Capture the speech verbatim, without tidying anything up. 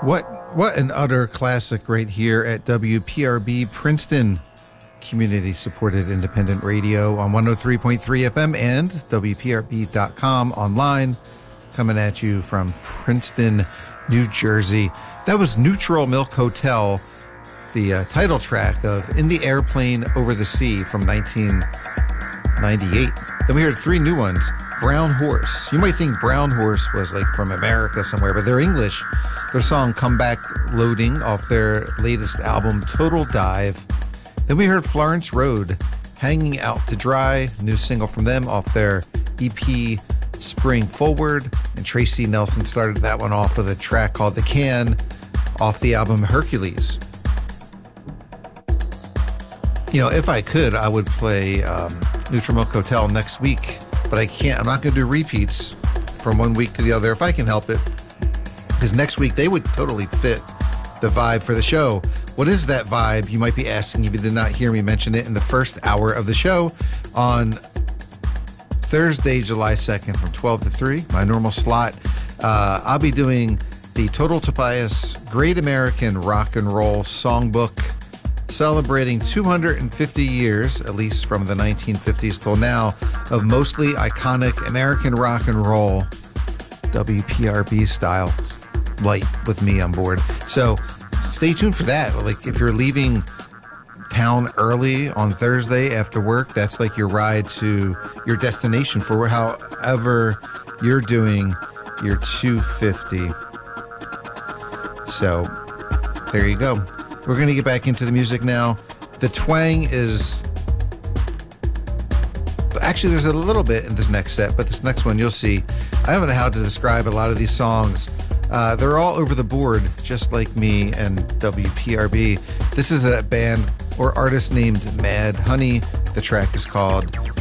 What what an utter classic right here at W P R B Princeton, community-supported independent radio on one oh three point three F M and W P R B dot com online, coming at you from Princeton, New Jersey. That was Neutral Milk Hotel, the uh, title track of In the Airplane Over the Sea from nineteen ninety-eight. Then we heard three new ones. Brown Horse. You might think Brown Horse was like from America somewhere, but they're English. Their song Come Back Loading off their latest album Total Dive. Then we heard Florence Road, Hanging Out to Dry, new single from them off their E P Spring Forward. And Tracy Nelson started that one off with a track called The Can off the album Hercules. You know, if I could, I would play um, Neutral Milk Hotel next week, but I can't. I'm not going to do repeats from one week to the other if I can help it, because next week they would totally fit the vibe for the show. What is that vibe? You might be asking if you did not hear me mention it in the first hour of the show on Thursday, July second from twelve to three, my normal slot. Uh, I'll be doing the Total Tobias Great American Rock and Roll Songbook, celebrating two hundred fifty years, at least from the nineteen fifties till now, of mostly iconic American rock and roll, W P R B style, light with me on board. So stay tuned for that. Like if you're leaving town early on Thursday after work, that's like your ride to your destination for however you're doing your two fifty. So there you go. We're going to get back into the music now. The twang is... Actually, there's a little bit in this next set, but this next one you'll see. I don't know how to describe a lot of these songs. Uh, they're all over the board, just like me and W P R B. This is a band or artist named Mad Honey. The track is called